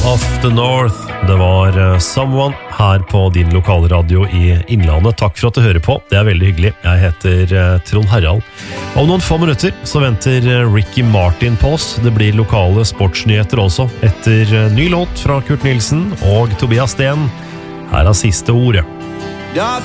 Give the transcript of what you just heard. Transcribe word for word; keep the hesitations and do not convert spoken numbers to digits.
of the North. Det var uh, Someone her på din lokalradio i Innlandet. Takk for at du hører på. Det er veldig hyggelig. Jeg heter uh, Trond Harald. Om noen få minutter så venter uh, Ricky Martin på oss. Det blir lokale sportsnyheter også. Etter uh, ny låt fra Kurt Nilsen og Tobias Sten. Her er siste ordet. Ja,